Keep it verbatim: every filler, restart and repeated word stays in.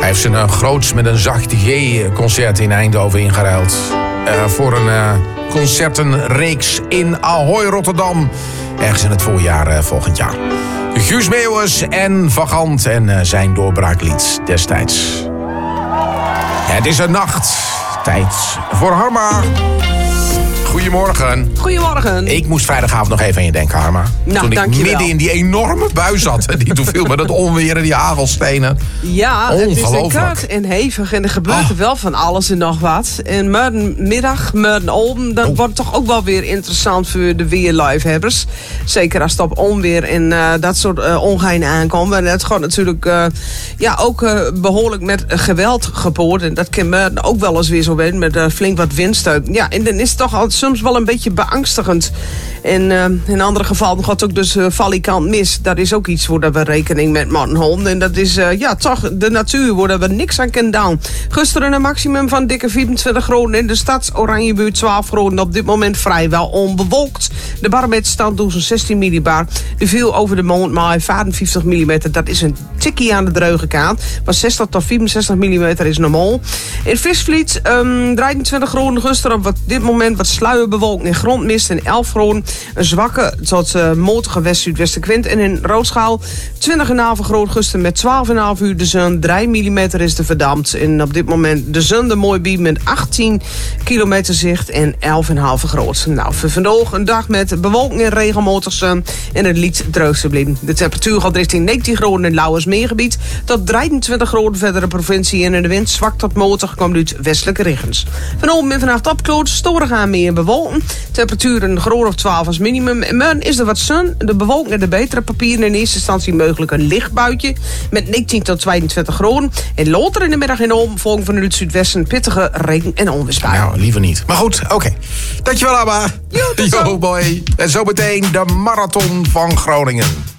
Hij heeft zijn uh, groots met een zachte G-concert in Eindhoven ingeruild. Uh, voor een uh, concertenreeks in Ahoy, Rotterdam. Ergens in het voorjaar uh, volgend jaar. Guus Meeuwis en Vagant en uh, zijn doorbraaklied destijds. Het is een nacht. Tijd voor Harma. Goedemorgen. Goedemorgen. Ik moest vrijdagavond nog even aan je denken, Harma. Nou, toen ik dankjewel. midden in die enorme bui zat. Die toen viel met het onweer en die hagelstenen. Ja, het is een Ongelooflijk. koud en hevig. En er gebeurt Oh. er wel van alles en nog wat. En morgenmiddag, morgenochtend, dat Oh. wordt toch ook wel weer interessant voor de weerliefhebbers. Zeker als het op onweer en uh, dat soort uh, ongein aankomt. En het gaat natuurlijk uh, ja, ook uh, behoorlijk met geweld gepoord. En dat kan morgen ook wel eens weer zo zijn met uh, flink wat windsteun. Ja, en dan is het toch al soms wel een beetje beangstigend. En uh, in andere gevallen gaat ook dus uh, valikant mis. Dat is ook iets waar we rekening met moeten houden. En dat is uh, ja, toch de natuur waar we niks aan kunnen doen. Gisteren een maximum van dikke vierentwintig graden in de stad. Oranjebuurt twaalf graden. Op dit moment vrijwel onbewolkt. De barometerstand doet zo'n zestien millibar. Er viel over de mond maar vijfenvijftig millimeter. Dat is een tikkie aan de dreuge kant. Maar zestig tot vierenzestig millimeter is normaal. In Visvliet um, drieëntwintig graden gisteren. Op dit moment wat sluierbewolking en grondmist. En elf graden een zwakke tot uh, motige west-zuidwestenwind. En in Roodschaal twintig komma vijf graden gisteren met twaalf komma vijf uur de zon. drie millimeter is de verdampt. En op dit moment de zon de mooi bij met achttien kilometer zicht en elf komma vijf graden. Nou, voor vandaag een dag met bewolking en regelmatig zon. En het liet droog te blijven. De temperatuur gaat richting negentien graden in het Lauwersmeergebied. Tot drieëntwintig graden verdere provincie. En in de wind zwak tot matig komt uit westelijke richtings. Vanochtend en vannacht opkloot, storen gaan meer bewolken. Temperatuur een graad of twaalf als minimum. En morgen is er wat zon. De bewolking en de betere papieren in eerste instantie mogelijk een lichtbuitje. Met negentien tot tweeëntwintig graden. En later in de middag in Olm volgen vanuit het zuidwesten pittige regen- en onweersbuien. Nou, liever niet. Maar goed, oké. Okay. Dankjewel, Abba. Jo, tot zo. Yo, boy. En zo meteen de marathon van Groningen.